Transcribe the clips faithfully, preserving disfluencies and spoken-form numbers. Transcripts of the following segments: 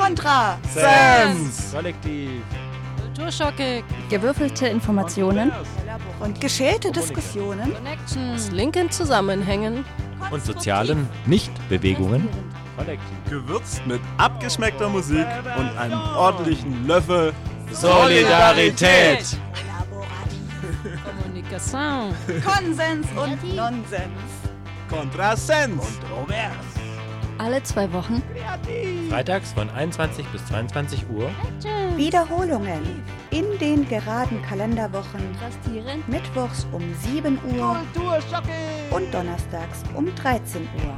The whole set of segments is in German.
Kontra Sense Kollektiv Kulturschocke, gewürfelte Informationen und geschälte Diskussionen, Connections, linken Zusammenhängen und sozialen Nichtbewegungen. Kollektiv. Gewürzt mit abgeschmeckter Musik und einem ordentlichen Löffel Solidarität. Kommunikation, Konsens und Nonsens. Kontrasens. Kontrovers. alle zwei Wochen Freitags von einundzwanzig bis zweiundzwanzig Uhr. Wiederholungen in den geraden Kalenderwochen, mittwochs um sieben Uhr und donnerstags um dreizehn Uhr.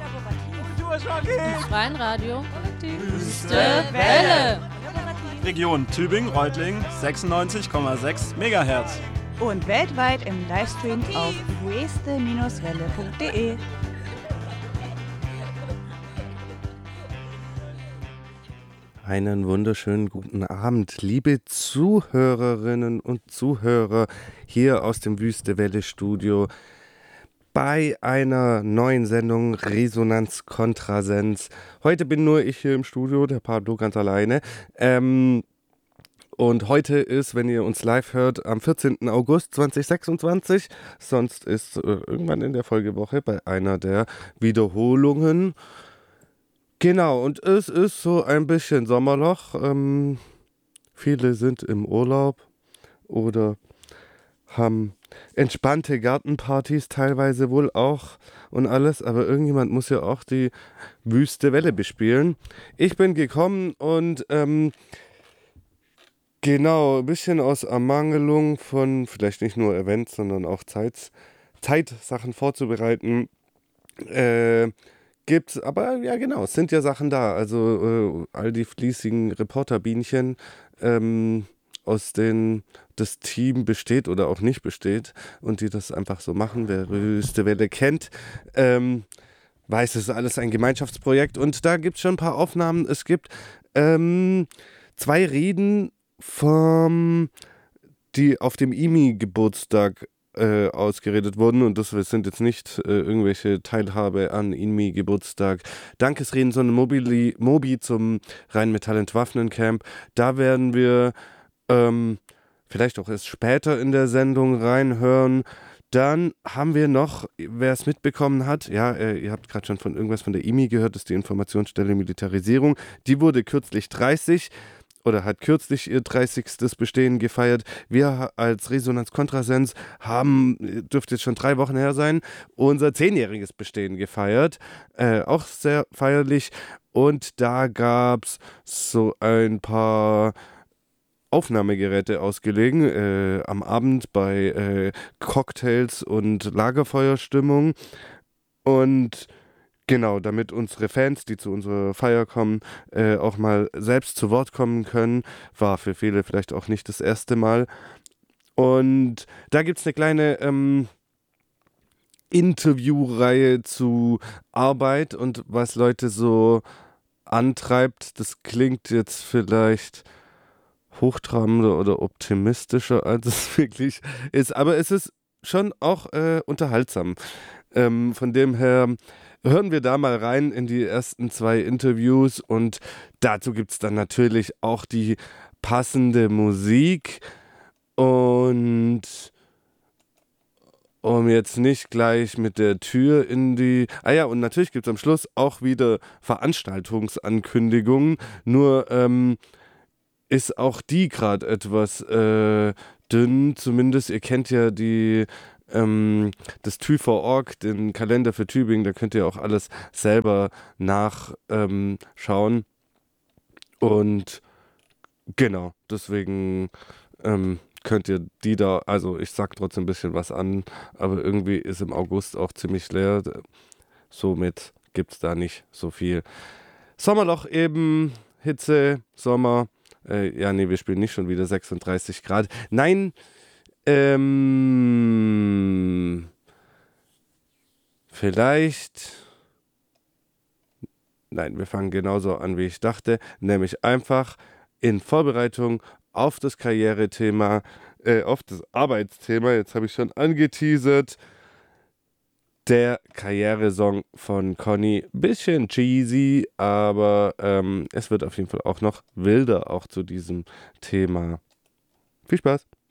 im freien Radio, Wüste Welle. Region Tübingen-Reutlingen sechsundneunzig Komma sechs Megahertz. Und weltweit im Livestream auf weste Welle punkt de. Einen wunderschönen guten Abend, liebe Zuhörerinnen und Zuhörer hier aus dem Wüste Welle Studio bei einer neuen Sendung Resonanz Kontrasens. Heute bin nur ich hier im Studio, der Pablo ganz alleine. Ähm, und heute ist, wenn ihr uns live hört, am vierzehnten August zweitausendsechsundzwanzig. Sonst ist äh, irgendwann in der Folgewoche bei einer der Wiederholungen. Genau, und es ist so ein bisschen Sommerloch. Ähm, viele sind im Urlaub oder haben entspannte Gartenpartys teilweise wohl auch und alles, aber irgendjemand muss ja auch die Wüste Welle bespielen. Ich bin gekommen und ähm, genau, ein bisschen aus Ermangelung von vielleicht nicht nur Events, sondern auch Zeit, Zeit Sachen vorzubereiten, äh, gibt's, aber ja genau, es sind ja Sachen da, also äh, all die fließigen Reporterbienchen, ähm, aus denen das Team besteht oder auch nicht besteht und die das einfach so machen, wer Wüste Welle kennt, ähm, weiß, es ist alles ein Gemeinschaftsprojekt und da gibt es schon ein paar Aufnahmen. Es gibt ähm, zwei Reden, vom, die auf dem I M I-Geburtstag äh, ausgeredet wurden und das sind jetzt nicht äh, irgendwelche Teilhabe an I M I-Geburtstag Dankesreden, sondern Mobi, Mobi zum Rheinmetall-Entwaffnen-Camp. Da werden wir ähm, vielleicht auch erst später in der Sendung reinhören. Dann haben wir noch, wer es mitbekommen hat, ja, äh, ihr habt gerade schon von irgendwas von der I M I gehört, das ist die Informationsstelle Militarisierung. Die wurde kürzlich dreißig oder hat kürzlich ihr dreißigstes Bestehen gefeiert. Wir als Resonanz Kontrasens haben, dürfte jetzt schon drei Wochen her sein, unser zehnjähriges Bestehen gefeiert. Äh, auch sehr feierlich. Und da gab es so ein paar Aufnahmegeräte ausgelegen, äh, am Abend bei äh, Cocktails und Lagerfeuerstimmung. Und genau, damit unsere Fans, die zu unserer Feier kommen, äh, auch mal selbst zu Wort kommen können, war für viele vielleicht auch nicht das erste Mal. Und da gibt es eine kleine ähm, Interviewreihe zu Arbeit und was Leute so antreibt. Das klingt jetzt vielleicht hochtrabender oder optimistischer, als es wirklich ist. Aber es ist schon auch äh, unterhaltsam. Ähm, von dem her hören wir da mal rein in die ersten zwei Interviews und dazu gibt es dann natürlich auch die passende Musik. Und um jetzt nicht gleich mit der Tür in die... Ah ja, und natürlich gibt es am Schluss auch wieder Veranstaltungsankündigungen, nur ähm, ist auch die gerade etwas äh, dünn, zumindest ihr kennt ja die... Ähm, das T V Punkt org, den Kalender für Tübingen, da könnt ihr auch alles selber nachschauen. Ähm, und genau, deswegen ähm, könnt ihr die da, also ich sag trotzdem ein bisschen was an, aber irgendwie ist im August auch ziemlich leer. Somit gibt es da nicht so viel. Sommerloch eben, Hitze, Sommer. Äh, ja, nee, wir spielen nicht schon wieder sechsunddreißig Grad. Nein, Ähm, vielleicht, nein, wir fangen genauso an, wie ich dachte, nämlich einfach in Vorbereitung auf das Karrierethema, äh, auf das Arbeitsthema, jetzt habe ich schon angeteasert, der Karrieresong von Conny. Bisschen cheesy, aber ähm, es wird auf jeden Fall auch noch wilder, auch zu diesem Thema. Viel Spaß!